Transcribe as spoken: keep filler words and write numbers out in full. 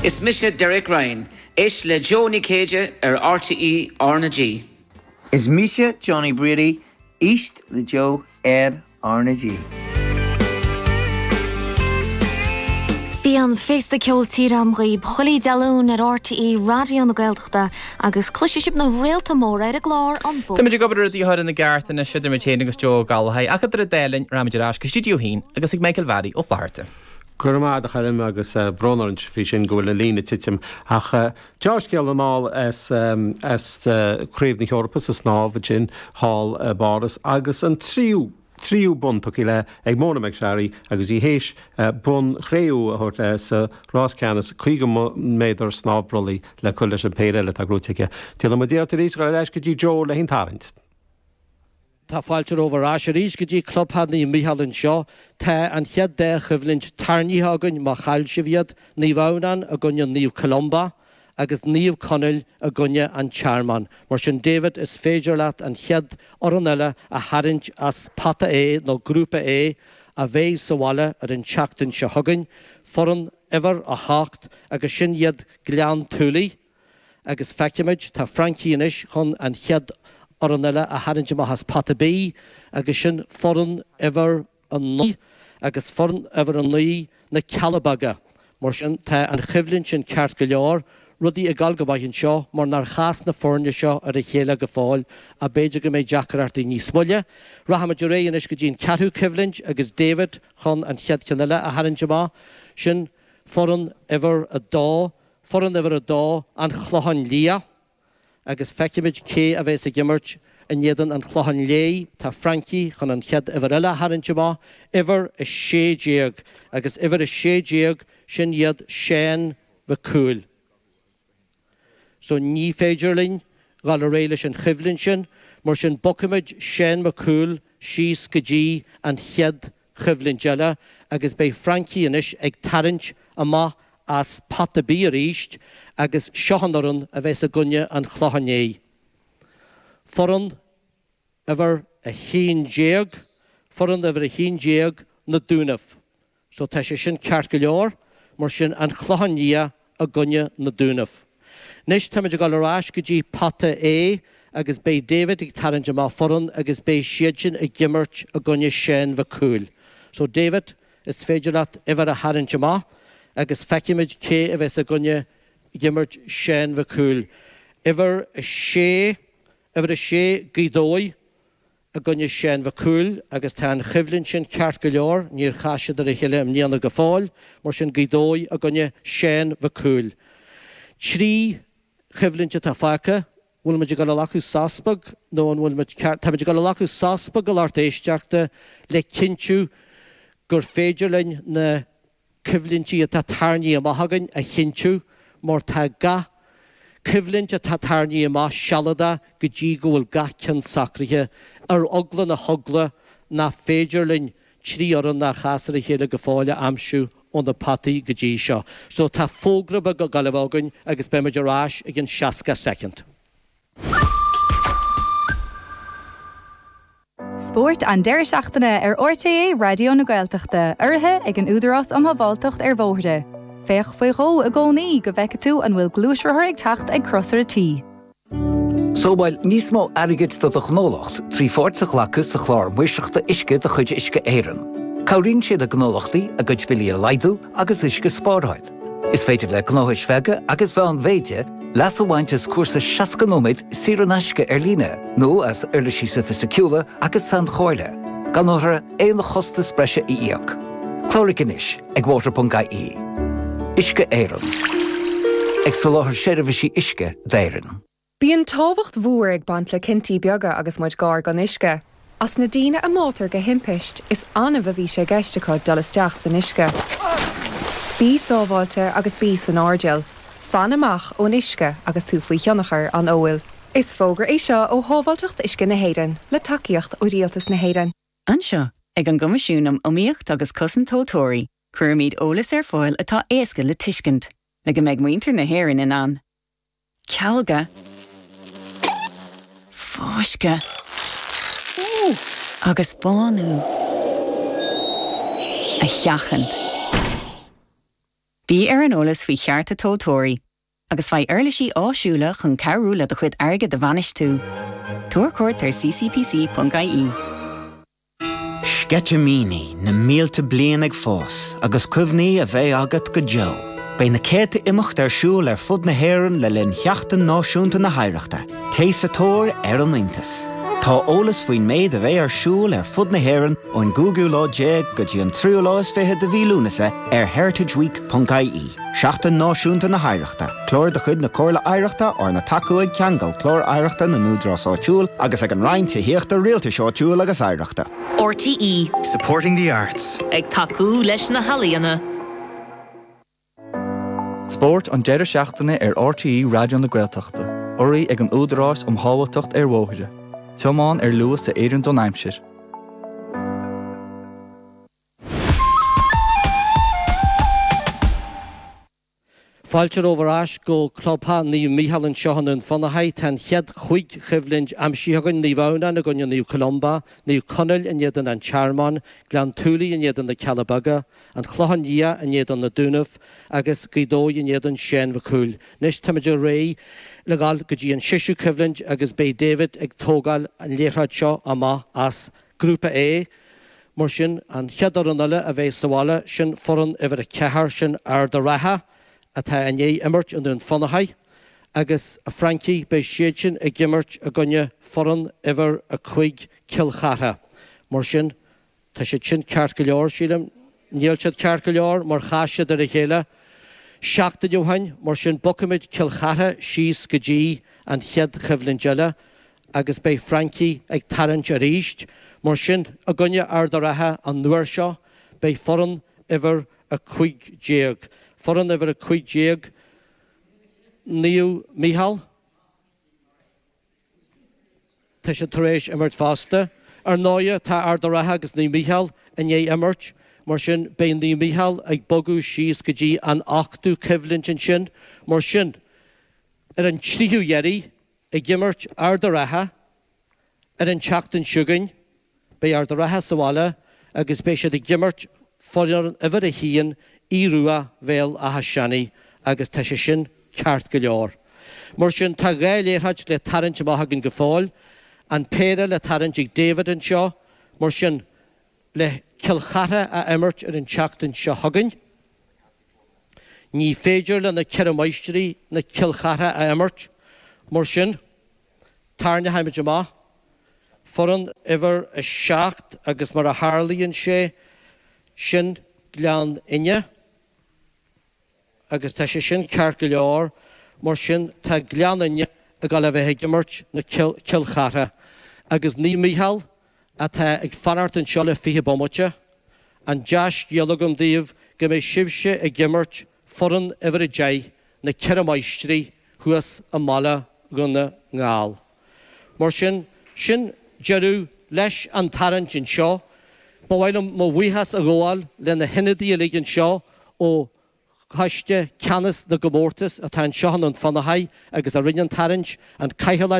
Is Misha Derek Ryan, Ish le Johnny Cage ar R T E Arna G. Is Misha Johnny Brady, East le Joe Ed Arna G. Bí an fésta ceol tíram roí cholí dalún ar R T E radio na Gaeltachta agus cluisiisib na réalta mór ar a glár an bó. Tá muidir gobar dí hor in na gart na siidir me chéna agus Joe Galahai ach ar a délinn ramidir as go studio hín agus ag Michael Valley ó Flharta. Curmá a chalim agus brónarint fi sin gohfuil lína titim ach Josh Gill an all as as craimh na Eorpas as snáb sin hall baras agus an tríú Tríú bun tuí le ag móna meid searí agus í hééis bun chréú a thuirt le sa rásceannas chuige méidir snábbrolaí le chu leis an péile le agrúteige. Tí mu déaltar ríos go leis go dtí Jo le hín tarint. Tá fáiltear over rá sé ríos go dtí clubhannaí Michealann seo tá an chead de chuimhlint tarníí agann má chail sibhiad ní bhhanan a gunne níomh Columba agus níomh Conil a gunne an Charman. Mar sin David is féidir leat an chead ornella a harint as pata é nó grúpa é a bhéh sa bhaile ar an teachtain se thugann, foran ever a hácht agus sin iad glean túlaí agus feiciimiid tá Francíis chun an chead ornella a harint má has pata bí agus sin foran ever an ní agus foran ever an ní na Calabaga. Mar sin tá an chuimhlinn sin ceart go leor rudí a galgabaithinn seo mar nar chas na fórne seo ar a chéile go fáil a béidir go méid Jacarartaí ní smuile. Rahama Juré is go dín ceatú cibhlint agus David chun an chead cinile a harintimá sin foran ever a dá, foran ever a dá an chlohan lia agus feiciimiid cé a bheits a gimmert in iadan an chlohan lé tá Frankie chun an chead ever eile harintimá ever a sé déag agus ever a sé déag sin iad Shane McCool. So ní féidirlinn gal a réile sin chuimhlinn sin, mar sin bocaimiid Shane McCool síos go dtí an chead chuimhlinn deile agus bé Francíis ag tarint amach as pata bí a ríist agus seohanarun a bheits a gunne an chlochané. Foran ever a hín déag, foran ever a hín déag na dúnamh. So tá sé sin ceart go leor, mar sin an chlochaní a gunne na dúnamh. Nis tá muidir gal arás go dtí pata é agus bé David ag tarint amach foran agus bé siad sin a gimmert a gunne Shane McCool. So David is féidir leat ever a harint amach agus feiciimiid cé a bheits a gunne gimmert Shane McCool. Ever a sé, ever a sé gidói a gunne Shane McCool agus tá an chuimhlinn sin ceart go leor níor chaisiad ar a chéile am níana go fáil, mar sin gidói a gunne Shane McCool. Trí chuimhlinte tá facha, bhfuil muidir gal lacu saspag, nó an bhfuil tá muidir gal lacu saspag go láir éisteachta le cinú gur féidirlinn na chuimhlintí a tá tarníí amach hagann a cinú mar tá ga chuimhlinte tá tarníí amach sealada go dtí go bhfuil ga ceann sacraithe ar ogla na hogla na féidirlinn trí oran na chasar a chéile go fáile amsú on the pataí go dtí seo. So tá fógraba go galibhágann agus be muidir rás ag an seasca second. Sport an deir seachtaine ar R T E radio na Gaeltachta orthe ag an údarás am bháltacht ar bhóirde. Féach faoi ró a gcónaí go bheice tú an bhfuil glúisirthir ag teacht ag crosar a tí. Sóbáil níos mó airgid do a gnólacht trí fórsa chlachas a chlár muiseachta isce a chuid isce éireann. Cabhríonn siad a gnólachtaí a gcuid bilí a laidú agus isce spáráil. Is féidir le gnóthais feige agus bheith an bhéide leas amhainteas cuasa seascanóid siar an aisce ar líne nó as ar le síosa fisiciúla agus san chóirle, gan nóthra éon chostas breise i íoc. Clóric inis ag water dot I E. Isce éireann. Ag soláthar séirbhísí isce d'éireann. Bíonn tábhacht mhuar ag bant le cintí beaga agus muid gár gan isce. As na daoine a mátar go himpeist is anna bh bhí sé geisteá dul isteach san isce. Bí sábháilte agus bí san ardéal, fan amach ón isce agus tú faoi cheannachar an óil. Is fógur é seo ó hábháilteacht isce na héireann le takeíocht ó rialtas na héireann. Anseo, ag an gomasisiúnam omíocht agus cosan tótóirí, chuirmíd ólas ar fáil atá éasca le tuiscint, le go méid muintear na héireann in an. Cealga. Fáisce. Agus bánú a cheachant. Bí ar an ólas faoi chearta tótóirí, agus fai airlisí áisiúla chun ceú le do chuid airge de bhanis tú. Tuair cuairt ar c c p c dot i e. Skete míní na mílte blian ag fós, agus cuimhní a bheith agat go Joe. Bei na céta imimecht ar siúil ar fud na héireann le linn cheachtain náisiúnta na haireachta. Tééis a tóir ar an Intas. Tá ólas faoin méid a bheith ar siúil ar fud na héireann ón Google lá déag go dtí an tríú láis fithe de bhí lúnasa ar heritageweek dot i e. Seachtain náisiúnta na haireachta. Clór de chud na cóirla aireachta ar na tacuig ceangal clór aireachta na núdrás áitiúil agus ag an roinnte híochta rialta seáitiúil agus aireachta. R T E. Supporting the arts. Ag taú leis na halaíana. Sport an deireadh seachtaine ar R T E Radio na Gaeltachta. Oraí ag an údarás um hábhailteacht ar mhóthaide. Teamáin ar luas sa Éireann Don Aimsir. Fáilte óharás go clubha ní Mícheál an Seohann an Fonachaid tan chead chuig chibhlinn amsíthagan ní bhana na gunne níú Columba, níú Conil in iad an Charman, Glan Túlaí in iad an na Calabaga, an Chlohan Nia in iad an na Dúnamh, agus Gaidó in iad an Shen Vacúil. Nis tamidir ré legal go dtí an siisiú chibhlinn agus bé David ag tógáil an léirthad seo ama as grúpa A, mar sin an cheadar an uile a bheith sahála sin foran idir a cethar sin ar do ratha, atá ané imirt an dún Fonachaid, agus a Frankie bei siad sin ag gimmert a gunne foran idir a chuig Kilchartha. Mar sin, tá siad sin ceart go leor sílam, níl siad ceart go leor mar chaisiad ar a chéile, seachta dúhain mar sin bucamid Kilchartha síos go dtí an chead chibhlinn deile, agus bei Frankie ag tarint a ríist, mar sin a gunne ar do ratha an nuair seo bei foran idir a chuig déag. Foran idir a chuig déag níú Mícheál. Tá sé tar éis imirt fásta. Ar náide tá ar do ratha agus ní Mícheál in é imirt, mar sin bé ní Mícheál ag bogú síos go dtí an achtú chibhlinn sin, mar sin ar an tríú dhearí ag gimmert ar do ratha ar an teachtain siúgain, bé ar do ratha sahála agus bé siad ag gimmert foran idir a híon Íruá bhéal a hasseannaí agus tá sé sin ceart go leor. Mar sin tá gá léirtheid le tarint amachgan go fáil, an péire le tarint ag David an seo, mar sin le Kilchartha a imirt ar an teachtain seo hagan. Ní féidir le na ceirmeistearí na Kilchartha a imirt, mar sin tarna haimiid amach, foran idir a seacht agus mar a Harlaíonn sé sin Glan inne, agus tá sé sin ceart go leor, mar sin tá Glan inne a gal a bheith gimmert na Kilchartha, agus ní Mícheál a tá ag fanart an seo le fiche bommute, an deas gealagam daobh go mé sibse ag gimmert foran idir a dé na ceirmeistearí thuas a mala gunna ngáil. Mar sin sin dearú leis an tarint sin seo, ba bhhailm mo bhuihas a gháil le na hinadí a ligin seo ó chaiste ceannas na gomórtas a tá an Seohann an Fonachaid agus a rinnean tarint an caitheáil